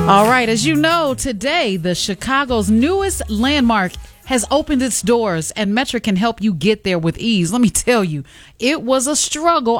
All right, as you know, today, the Chicago's newest landmark has opened its doors, and Metra can help you get there with ease. Let me tell you, it was a struggle.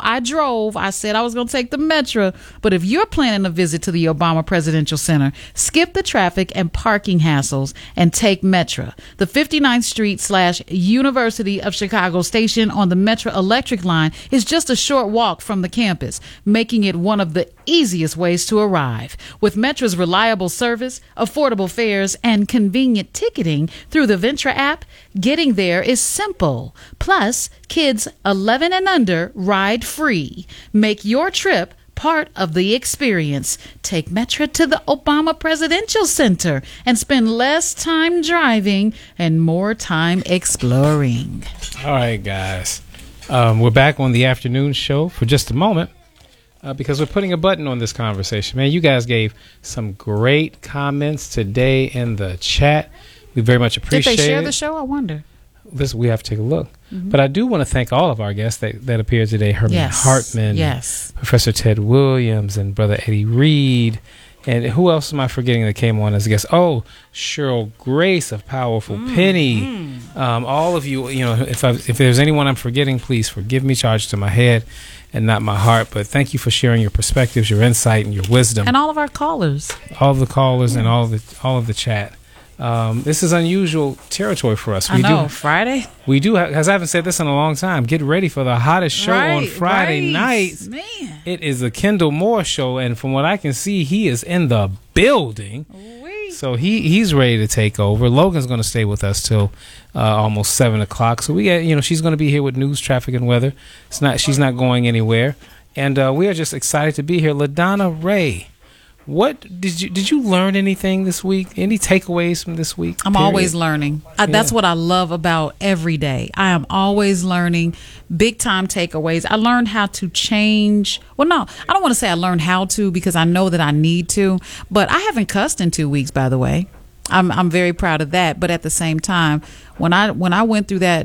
I said I was going to take the Metra, but if you're planning a visit to the Obama Presidential Center, skip the traffic and parking hassles and take Metra. The 59th Street / University of Chicago station on the Metra Electric line is just a short walk from the campus, making it one of the easiest ways to arrive. With Metra's reliable service, affordable fares, and convenient ticketing through the Ventra app, getting there is simple. Plus, kids 11 and under ride free. Make your trip part of the experience. Take Metra to the Obama Presidential Center and spend less time driving and more time exploring. All right, guys. We're back on the afternoon show for just a moment. Because we're putting a button on this conversation. Man, you guys gave some great comments today in the chat. We very much appreciate it. Did they share the show? I wonder. We have to take a look. Mm-hmm. But I do want to thank all of our guests that appeared today. Herman Hartman, Professor Ted Williams, and Brother Eddie Reed. And who else am I forgetting that came on as a guest? Oh, Cheryl Grace of Powerful Penny. All of you, if there's anyone I'm forgetting, please forgive me. Charge to my head and not my heart. But thank you for sharing your perspectives, your insight, and your wisdom. And all of our callers. All of the callers and all of the chat. This is unusual territory for us. Friday. We do, because I haven't said this in a long time, get ready for the hottest show on Friday nights. Man. It is the Kendall Moore Show, and from what I can see, he is in the building. So he's ready to take over. Logan's going to stay with us till almost 7 o'clock. So we got, she's going to be here with news, traffic, and weather. She's not going anywhere, and we are just excited to be here. LaDonna Ray. What did you learn anything this week? Any takeaways from this week? I'm always learning. That's what I love about every day. I am always learning big time takeaways. I learned how to change. Well, no, I don't want to say I learned how to because I know that I need to, but I haven't cussed in 2 weeks, by the way. I'm very proud of that. But at the same time, when I went through that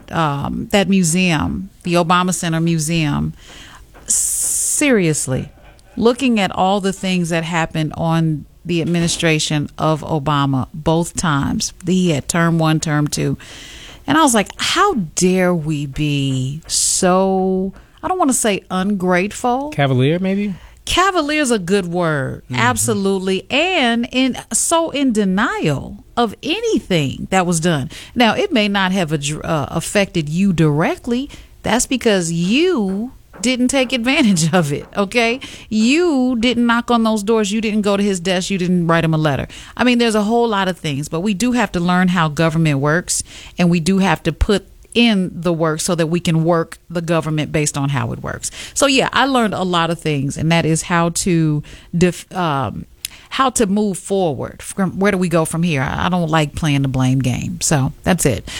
museum, the Obama Center Museum, seriously, looking at all the things that happened on the administration of Obama, both times, he had term 1, term 2, and I was like, how dare we be so, I don't want to say ungrateful. Cavalier, maybe? Cavalier is a good word. Mm-hmm. Absolutely. And in denial of anything that was done. Now, it may not have affected you directly. That's because you didn't take advantage of it, okay? You didn't knock on those doors. You didn't go to his desk. You didn't write him a letter. I mean, there's a whole lot of things, but we do have to learn how government works, and we do have to put in the work so that we can work the government based on how it works. So, yeah, I learned a lot of things, and that is how to move forward. From where do we go from here? I don't like playing the blame game. So that's it.